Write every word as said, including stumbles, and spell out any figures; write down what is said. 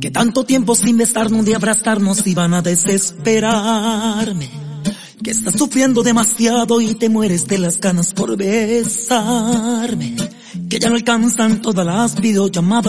Que tanto tiempo sin besarnos, de abrazarnos iban a desesperarme. Que estás sufriendo demasiado y te mueres de las ganas por besarme. Que ya no alcanzan todas las videollamadas.